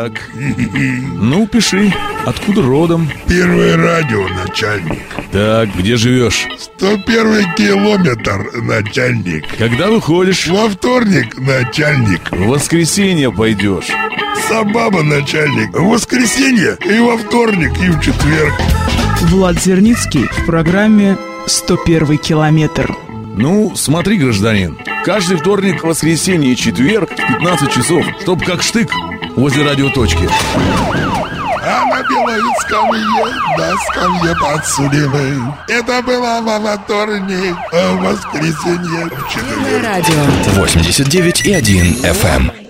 Так. Ну, пиши. Откуда родом? Первое радио, начальник. Так, где живешь? 101 километр, начальник. Когда выходишь? Во вторник, начальник. В воскресенье пойдешь. Сабаба, начальник. В воскресенье и во вторник, и в четверг. Влад Зерницкий в программе «101 километр». Ну, смотри, гражданин, каждый вторник, воскресенье и четверг в 15 часов, чтоб как штык возле радиоточки. А на белой скамье, на скамье подсудимый. Это было во вторник, а в воскресенье в четверг. Радио 89,1 FM.